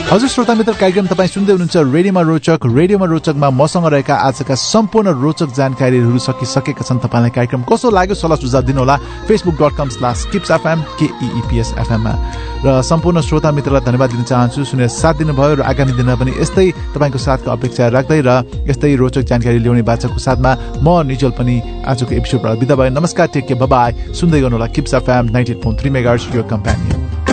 हजुर श्रोता मित्र, कार्यक्रम तपाईँ सुन्दै हुनुहुन्छ रेडियोमा रोचक। रेडियोमा रोचकमा मसँग रहेका आजका सम्पूर्ण रोचक जानकारीहरू सकिसकेका छन्। तपाईँलाई कार्यक्रम कस्तो लाग्यो सल्लाह सुझाव दिनुहोला facebook.com/kipsfm KEEPSFM मा। र सम्पूर्ण श्रोता मित्रलाई धन्यवाद दिन चाहन्छु, सुनेर साथ दिनुभयो र आगामी दिनमा पनि यस्तै तपाईँको साथको अपेक्षा राख्दै र यस्तै रोचक जानकारी ल्याउने बाचाको साथमा म निजल पनि आजको एपिसोडबाट बिदा भयो। नमस्कार, टेक केयर, बाइ बाइ। सुन्दै गर्नुहोला kips FM 98.3 megahertz, your companion.